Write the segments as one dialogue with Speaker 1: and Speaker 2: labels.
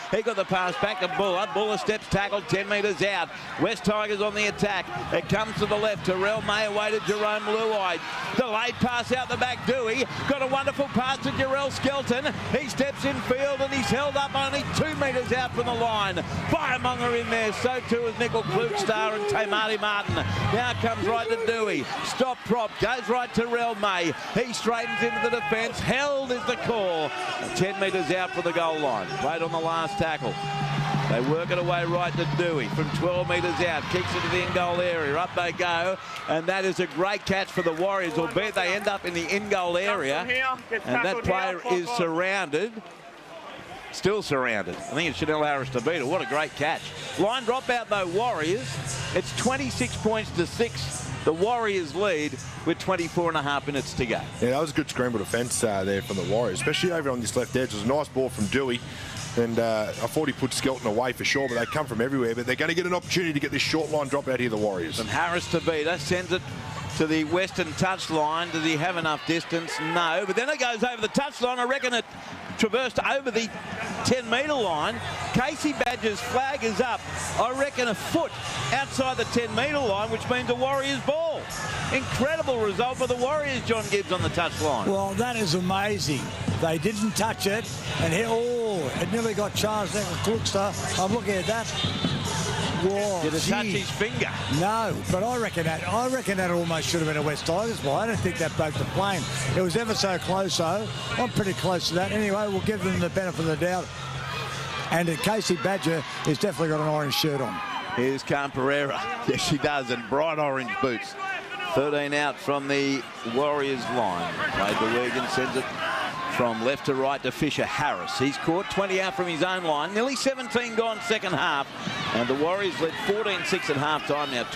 Speaker 1: He got the pass back to Buller. Buller steps tackled 10 metres out. West Tigers on the attack. It comes to the left. Terrell May away to Jerome Luai. Delayed pass out the back. Dewey got a wonderful pass to Jarrell Skelton. He steps in field and he's held up only 2 metres out from the line. Firemonger in there. So too is Nickel Klukstar and Tamati Martin. Now comes right to Dewey. Stop prop. Goes right to Terrell May. He straightens into the defence. Held is the call. 10 metres out for the goal line. Played on the last tackle. They work it away right to Dewey from 12 metres out. Kicks into the in-goal area. Up they go. And that is a great catch for the Warriors, albeit they end up in the in-goal area. And that player is surrounded. Still surrounded. I think it's Chanel Harris-Tavita. What a great catch. Line dropout, though, Warriors. It's 26 points to 6. The Warriors lead with 24.5 minutes to go.
Speaker 2: Yeah, that was a good scramble defence there from the Warriors, especially over on this left edge. It was a nice ball from Dewey. And I thought he put Skelton away for sure, but they come from everywhere. But they're going to get an opportunity to get this short line drop out here, the Warriors.
Speaker 1: And Harris-Tavita sends it to the western touchline. Does he have enough distance? No. But then it goes over the touchline. I reckon it traversed over the 10-metre line. Casey Badger's flag is up, I reckon, a foot outside the 10-metre line, which means a Warriors ball. Incredible result for the Warriors, John Gibbs, on the touchline.
Speaker 3: Well, that is amazing. They didn't touch it, and it nearly got charged there with Klukstar. I'm looking at that. Whoa,
Speaker 1: did it touch his finger?
Speaker 3: No, but I reckon that almost should have been a West Tigers ball. I don't think that broke the plane. It was ever so close, though. I'm pretty close to that. Anyway, we'll give them the benefit of the doubt. And Casey Badger has definitely got an orange shirt on.
Speaker 1: Here's Khan Pereira. Yes, she does, and bright orange boots. 13 out from the Warriors line. Played to Wigan, sends it from left to right to Fisher Harris. He's caught 20 out from his own line. Nearly 17 gone second half. And the Warriors led 14-6 at half time. Now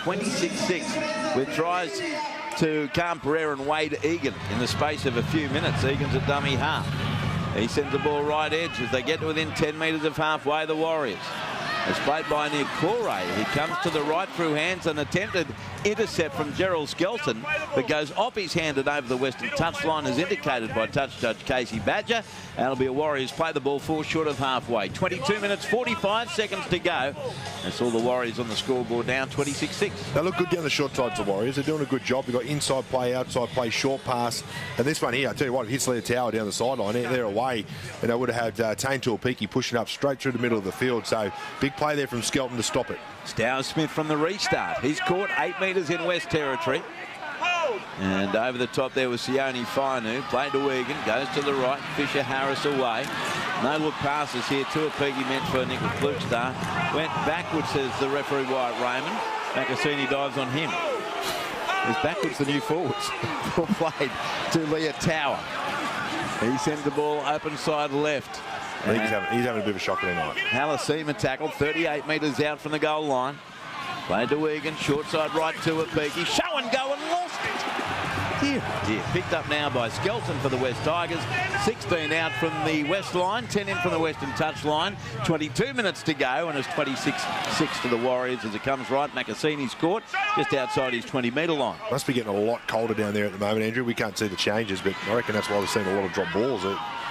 Speaker 1: 26-6 with tries to Khan Pereira and Wade Egan in the space of a few minutes. Egan's a dummy half. He sends the ball right edge as they get to within 10 metres of halfway, the Warriors. It's played by Nick Corey. He comes to the right through hands, an attempted intercept from Gerald Skelton, but goes off his hand and over the western touchline as indicated by touch judge Casey Badger. And it'll be a Warriors play the ball 4 short of halfway. 22 minutes, 45 seconds to go. That's all the Warriors on the scoreboard now, 26-6.
Speaker 2: They look good down the short sides, the Warriors. They're doing a good job. They've got inside play, outside play, short pass. And this one here, I tell you what, hits Leah Tower down the sideline. They're away. And they would have had Tane Tuapiki pushing up straight through the middle of the field. So big play there from Skelton to stop it.
Speaker 1: Stowers Smith from the restart. He's caught 8 metres in West Territory. And over the top there was Sione Fainu. Played to Wigan. Goes to the right. Fisher Harris away. No look passes here. Tuapiki meant for Nickel Klukstar. Went backwards, says the referee Wyatt Raymond. Macassini dives on him. It's backwards the new forwards. Ball played to Leah Tower. He sends the ball open side left.
Speaker 2: I think he's having a bit of a shocker tonight.
Speaker 1: Halasima tackled 38 metres out from the goal line. Played to Wigan, short side right to Tuapiki. Show and go and lost it. Dear. Picked up now by Skelton for the West Tigers. 16 out from the west line, 10 in from the western touch line. 22 minutes to go, and it's 26-6 to the Warriors as it comes right. Macassini's caught just outside his 20-metre line.
Speaker 2: Must be getting a lot colder down there at the moment, Andrew. We can't see the changes, but I reckon that's why we're seeing a lot of drop balls.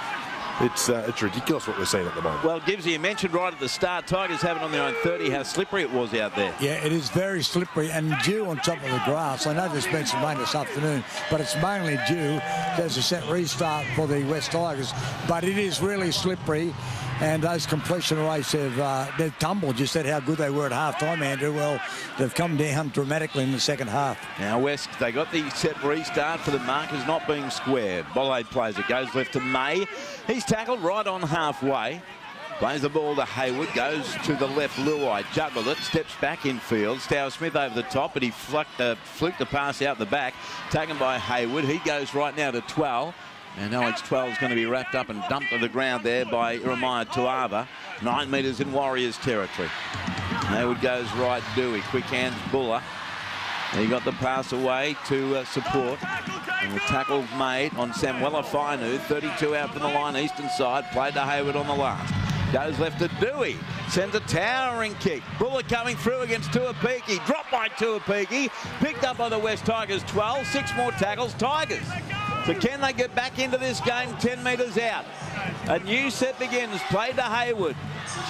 Speaker 2: It's ridiculous what we're seeing at the moment.
Speaker 1: Well, Gibbs, you mentioned right at the start, Tigers have it on their own 30, how slippery it was out there.
Speaker 3: Yeah, it is very slippery and dew on top of the grass. I know there's been some rain this afternoon, but it's mainly dew. There's a set restart for the West Tigers, but it is really slippery. And those completion rates they've tumbled. You said how good they were at half-time, Andrew. Well, they've come down dramatically in the second half.
Speaker 1: Now, West, they got the set restart for the markers not being square. Bollade plays it, goes left to May. He's tackled right on halfway. Plays the ball to Hayward, goes to the left, Luai, juggled it, steps back in field. Stowers Smith over the top, but he fluked the pass out the back. Taken by Hayward. He goes right now to 12. And Alex 12 is going to be wrapped up and dumped to the ground there by Iremaya Tuava. 9 metres in Warriors territory. Hayward goes right, Dewey. Quick hands, Buller. He got the pass away to support. And the tackle made on Samuela Fainu. 32 out from the line, eastern side. Played to Hayward on the last. Goes left to Dewey. Sends a towering kick. Buller coming through against Tuapiki. Dropped by Tuapiki. Picked up by the West Tigers 12. 6 more tackles. Tigers. So can they get back into this game 10 metres out? A new set begins. Played to Hayward.